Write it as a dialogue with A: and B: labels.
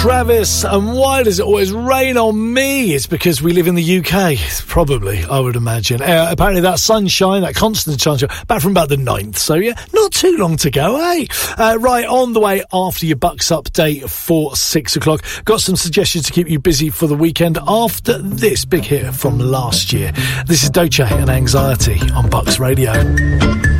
A: Travis, and why does it always rain on me? It's because we live in the UK, probably, I would imagine. Apparently that sunshine, that constant sunshine, back from about the 9th, so yeah, not too long to go, eh? Right, on the way after your Bucks update for 6 o'clock. Got some suggestions to keep you busy for the weekend after this big hit from last year. This is Doce and Anxiety on Bucks Radio.